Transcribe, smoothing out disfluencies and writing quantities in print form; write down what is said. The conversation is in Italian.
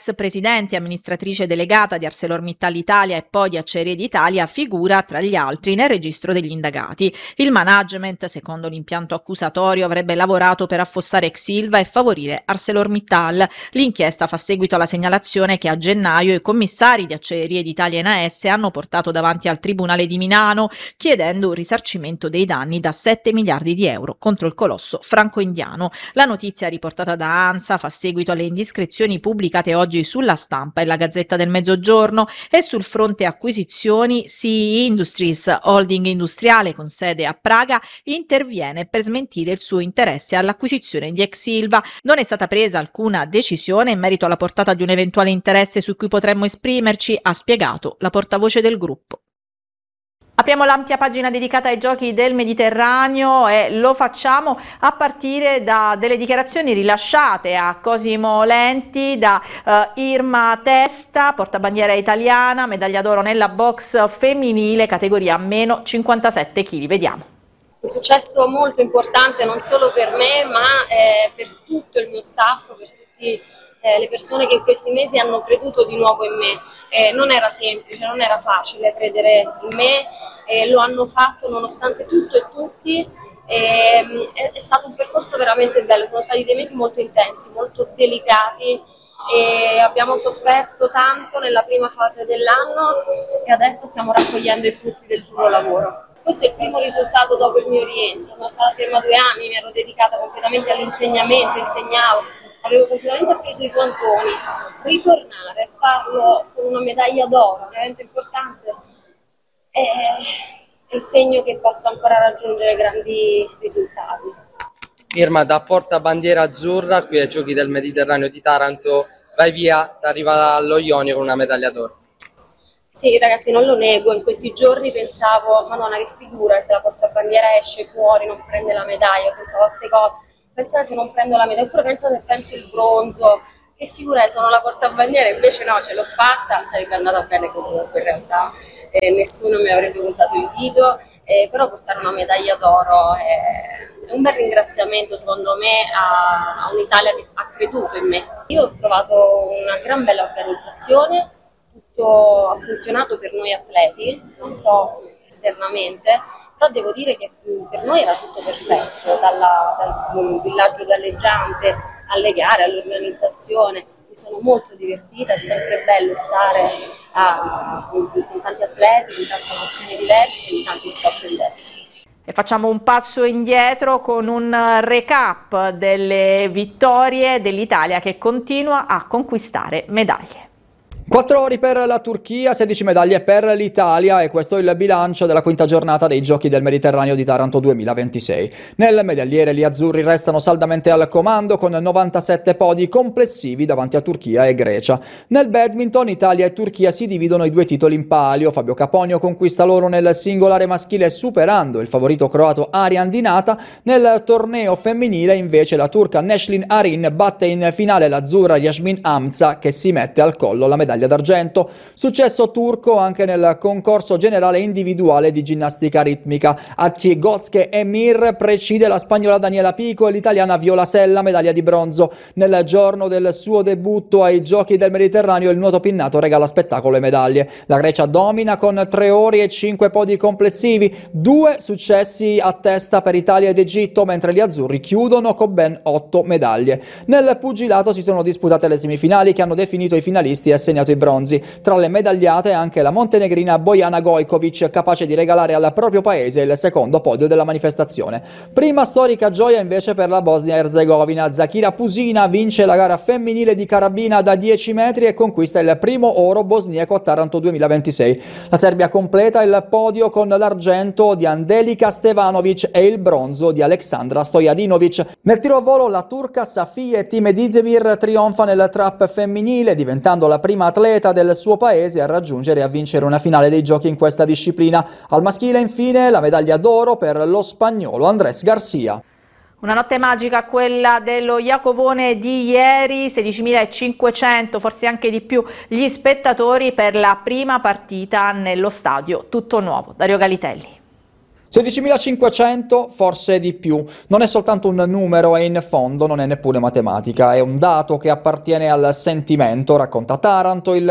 ex presidente e amministratrice delegata di ArcelorMittal Italia e poi di Acciaierie d'Italia, figura tra gli altri nel registro degli indagati. Il management, secondo l'impianto accusatorio, avrebbe lavorato per affossare ex Ilva e favorire ArcelorMittal. L'inchiesta fa seguito alla segnalazione che a gennaio i commissari di Acciaierie d'Italia e NAS hanno portato davanti al Tribunale di Milano chiedendo un risarcimento dei danni da 7 miliardi di euro contro il colosso franco-indiano. La notizia riportata da ANSA fa seguito alle indiscrezioni pubblicate oggi sulla Stampa e la Gazzetta del Mezzogiorno e sul fronte acquisizioni CE Industries, holding industriale con sede a Praga, interviene per smentire il suo interesse all'acquisizione di ex Ilva. Non è stata presa alcuna decisione in merito alla portata di un eventuale interesse su cui potremmo esprimerci, ha spiegato la portavoce del gruppo. Apriamo l'ampia pagina dedicata ai giochi del Mediterraneo e lo facciamo a partire da delle dichiarazioni rilasciate a Cosimo Lenti da Irma Testa, portabandiera italiana, medaglia d'oro nella box femminile, categoria meno 57 kg. Vediamo. Un successo molto importante non solo per me ma per tutto il mio staff, per tutti le persone che in questi mesi hanno creduto di nuovo in me. Non era semplice, non era facile credere in me, lo hanno fatto nonostante tutto e tutti. È stato un percorso veramente bello, sono stati dei mesi molto intensi, molto delicati e abbiamo sofferto tanto nella prima fase dell'anno e adesso stiamo raccogliendo i frutti del duro lavoro. Questo è il primo risultato dopo il mio rientro, sono stata ferma 2 anni, mi ero dedicata completamente all'insegnamento, insegnavo, avevo completamente appreso i pontoni. Ritornare e farlo con una medaglia d'oro, veramente importante, è il segno che posso ancora raggiungere grandi risultati. Irma, da portabandiera azzurra qui ai Giochi del Mediterraneo di Taranto, vai via, arriva allo Ionio con una medaglia d'oro. Sì ragazzi, non lo nego, in questi giorni pensavo, madonna che figura se la portabandiera esce fuori, non prende la medaglia, pensavo a queste cose, pensate se non prendo la medaglia, oppure pensate se penso il bronzo, che figura è, sono la portabandiera, invece no, ce l'ho fatta, sarebbe andata bene comunque in realtà, nessuno mi avrebbe puntato il dito, però portare una medaglia d'oro è un bel ringraziamento secondo me a un'Italia che ha creduto in me. Io ho trovato una gran bella organizzazione, tutto ha funzionato per noi atleti, non so esternamente, però devo dire che per noi era tutto perfetto, dal villaggio galleggiante alle gare, all'organizzazione. Mi sono molto divertita, è sempre bello stare con tanti atleti, con tante nazioni diverse, in tanti sport diversi. E facciamo un passo indietro con un recap delle vittorie dell'Italia che continua a conquistare medaglie. 4 ori per la Turchia, 16 medaglie per l'Italia e questo è il bilancio della quinta giornata dei Giochi del Mediterraneo di Taranto 2026. Nel medagliere gli azzurri restano saldamente al comando con 97 podi complessivi davanti a Turchia e Grecia. Nel badminton Italia e Turchia si dividono i 2 titoli in palio. Fabio Caponio conquista l'oro nel singolare maschile superando il favorito croato Arian Dinata. Nel torneo femminile invece la turca Neshlin Arin batte in finale l'azzurra Yasmin Amza che si mette al collo la medaglia d'argento. Successo turco anche nel concorso generale individuale di ginnastica ritmica. Atchi Gozke Emir precede la spagnola Daniela Pico e l'italiana Viola Sella, medaglia di bronzo. Nel giorno del suo debutto ai Giochi del Mediterraneo il nuoto pinnato regala spettacolo e medaglie. La Grecia domina con 3 ori e 5 podi complessivi, 2 successi a testa per Italia ed Egitto, mentre gli azzurri chiudono con ben 8 medaglie. Nel pugilato si sono disputate le semifinali che hanno definito i finalisti e assegnato i bronzi. Tra le medagliate anche la montenegrina Bojana Gojkovic, capace di regalare al proprio paese il secondo podio della manifestazione. Prima storica gioia invece per la Bosnia-Erzegovina. Zakira Pusina vince la gara femminile di carabina da 10 metri e conquista il primo oro bosniaco a Taranto 2026. La Serbia completa il podio con l'argento di Andelika Stevanovic e il bronzo di Aleksandra Stojadinovic. Nel tiro a volo la turca Safiye Timedizemir trionfa nel trap femminile, diventando la prima atleta del suo paese a raggiungere e a vincere una finale dei giochi in questa disciplina. Al maschile infine la medaglia d'oro per lo spagnolo Andrés Garcia. Una notte magica quella dello Iacovone di ieri, 16.500, forse anche di più, gli spettatori per la prima partita nello stadio tutto nuovo. Dario Galitelli. 16.500, forse di più. Non è soltanto un numero e in fondo non è neppure matematica, è un dato che appartiene al sentimento, racconta Taranto. Il